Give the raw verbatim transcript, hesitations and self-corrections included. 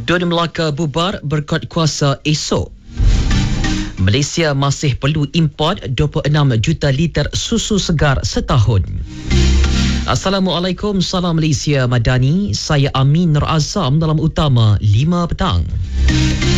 Dun Melaka bubar berkat kuasa esok. Malaysia masih perlu import dua puluh enam juta liter susu segar setahun. Assalamualaikum, salam Malaysia Madani. Saya Amin Nur Azam dalam Utama lima petang.